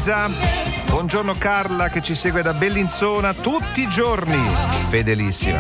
Elisa, buongiorno Carla che ci segue da Bellinzona tutti i giorni, fedelissima.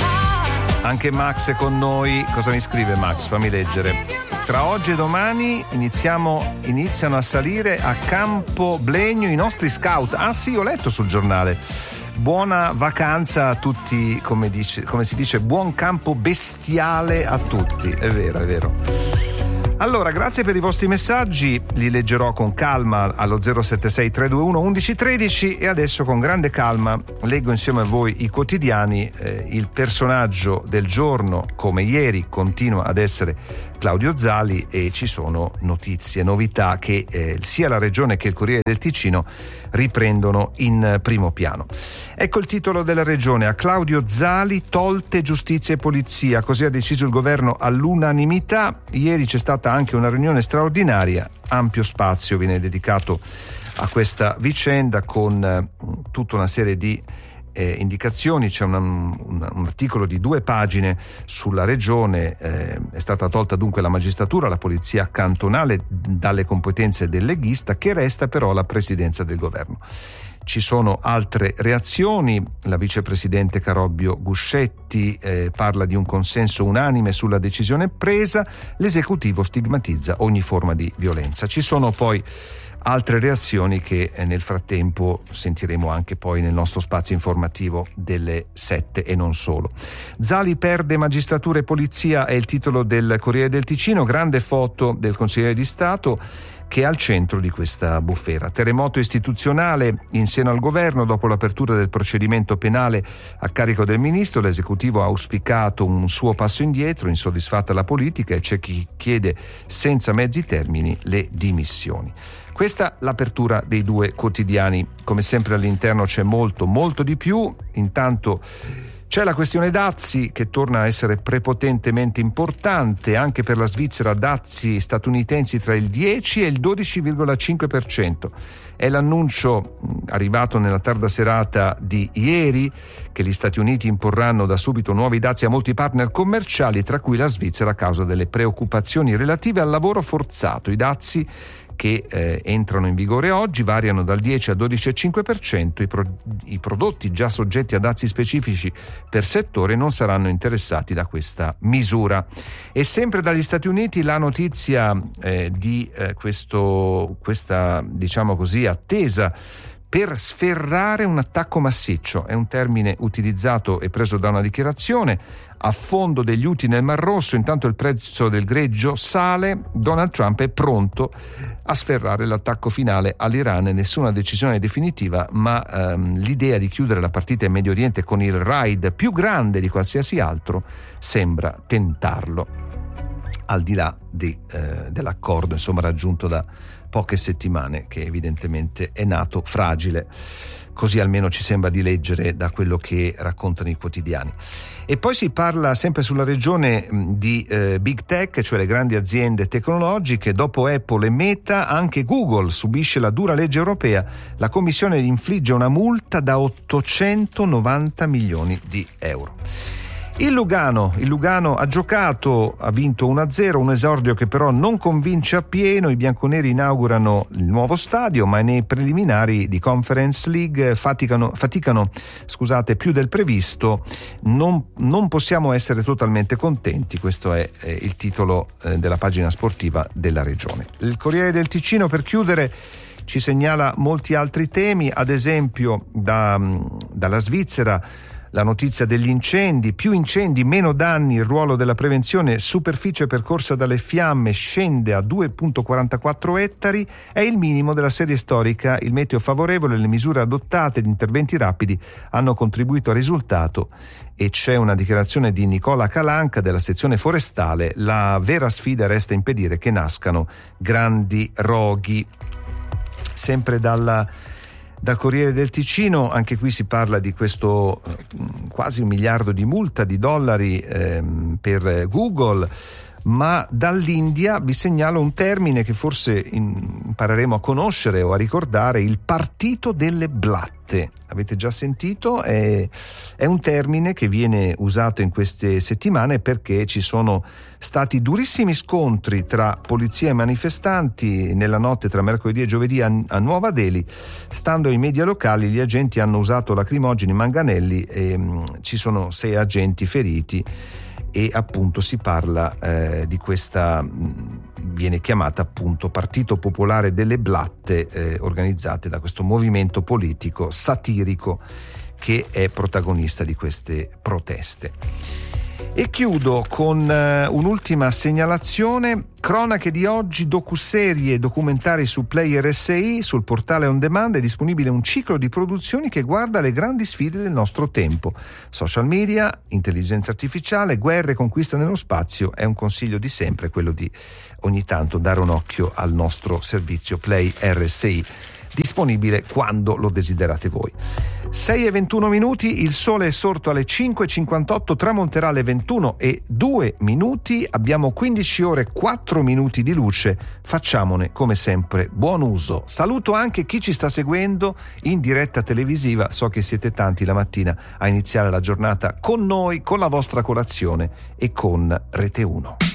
Anche Max è con noi. Cosa mi scrive Max? Fammi leggere. Tra oggi e domani iniziano a salire a Campo Blegno i nostri scout. Ah sì, ho letto sul giornale. Buona vacanza a tutti, come si dice, buon campo bestiale a tutti. È vero, è vero. Allora, grazie per i vostri messaggi, li leggerò con calma allo 076 321 1113 e adesso con grande calma leggo insieme a voi i quotidiani. Il personaggio del giorno, come ieri, continua ad essere Claudio Zali e ci sono notizie, novità che sia la Regione che il Corriere del Ticino riprendono in primo piano. Ecco il titolo della Regione: a Claudio Zali tolte giustizia e polizia, così ha deciso il governo all'unanimità. Ieri c'è stata anche una riunione straordinaria, ampio spazio viene dedicato a questa vicenda con tutta una serie di indicazioni. C'è un articolo di 2 pagine sulla regione. È stata tolta dunque la magistratura, la polizia cantonale dalle competenze del leghista, che resta però la presidenza del governo. Ci sono altre reazioni. La vicepresidente Carobbio Guscetti parla di un consenso unanime sulla decisione presa. L'esecutivo stigmatizza ogni forma di violenza. Ci sono poi altre reazioni che nel frattempo sentiremo anche poi nel nostro spazio informativo delle 7 e non solo. Zali perde magistratura e polizia è il titolo del Corriere del Ticino, grande foto del consigliere di Stato che è al centro di questa bufera. Terremoto istituzionale in seno al governo dopo l'apertura del procedimento penale a carico del ministro. L'esecutivo ha auspicato un suo passo indietro, insoddisfatta la politica, e c'è chi chiede senza mezzi termini le dimissioni. Questa l'apertura dei 2 quotidiani. Come sempre all'interno c'è molto di più. Intanto c'è la questione dazi che torna a essere prepotentemente importante anche per la Svizzera. Dazi statunitensi tra il 10 e il 12,5%. È l'annuncio arrivato nella tarda serata di ieri che gli Stati Uniti imporranno da subito nuovi dazi a molti partner commerciali, tra cui la Svizzera, a causa delle preoccupazioni relative al lavoro forzato. I dazi che entrano in vigore oggi variano dal 10 al 12,5%. I prodotti già soggetti a dazi specifici per settore non saranno interessati da questa misura. E sempre dagli Stati Uniti la notizia di questa diciamo così attesa per sferrare un attacco massiccio. È un termine utilizzato e preso da una dichiarazione. Affondo degli Houthi nel Mar Rosso, intanto il prezzo del greggio sale. Donald Trump è pronto a sferrare l'attacco finale all'Iran. Nessuna decisione definitiva, ma l'idea di chiudere la partita in Medio Oriente con il raid più grande di qualsiasi altro sembra tentarlo, al di là dell'accordo raggiunto da poche settimane, che evidentemente è nato fragile. Così almeno ci sembra di leggere da quello che raccontano i quotidiani. E poi si parla sempre sulla regione di Big Tech, cioè le grandi aziende tecnologiche. Dopo Apple e Meta, anche Google subisce la dura legge europea. La Commissione infligge una multa da 890 milioni di euro. Il Lugano ha giocato, ha vinto 1-0, un esordio che però non convince appieno. I bianconeri inaugurano il nuovo stadio, ma nei preliminari di Conference League faticano più del previsto. Non possiamo essere totalmente contenti, questo è il titolo della pagina sportiva della regione. Il Corriere del Ticino, per chiudere, ci segnala molti altri temi, ad esempio dalla Svizzera. La notizia degli incendi, più incendi, meno danni, il ruolo della prevenzione, superficie percorsa dalle fiamme scende a 2,44 ettari, è il minimo della serie storica. Il meteo favorevole, le misure adottate, gli interventi rapidi hanno contribuito al risultato. E c'è una dichiarazione di Nicola Calanca della sezione forestale: la vera sfida resta impedire che nascano grandi roghi. Sempre dal Corriere del Ticino, anche qui si parla di questo quasi $1 miliardo di multa di dollari per Google, ma dall'India vi segnalo un termine che forse impareremo a conoscere o a ricordare: il partito delle blatte. Avete già sentito? È un termine che viene usato in queste settimane perché ci sono stati durissimi scontri tra polizia e manifestanti nella notte tra mercoledì e giovedì a Nuova Delhi. Stando ai media locali, gli agenti hanno usato lacrimogeni, manganelli e ci sono 6 agenti feriti, e appunto si parla di questa, viene chiamata appunto Partito Popolare delle Blatte, organizzate da questo movimento politico satirico che è protagonista di queste proteste. E chiudo con un'ultima segnalazione: cronache di oggi, docuserie e documentari su Play RSI. Sul portale On Demand è disponibile un ciclo di produzioni che guarda le grandi sfide del nostro tempo: social media, intelligenza artificiale, guerre, conquista nello spazio. È un consiglio di sempre quello di ogni tanto dare un occhio al nostro servizio Play RSI, disponibile quando lo desiderate voi. 6:21, il sole è sorto alle 5:58, tramonterà alle 21:02, abbiamo 15 ore e 4 minuti di luce, facciamone come sempre buon uso. Saluto anche chi ci sta seguendo in diretta televisiva, so che siete tanti la mattina a iniziare la giornata con noi, con la vostra colazione e con Rete 1.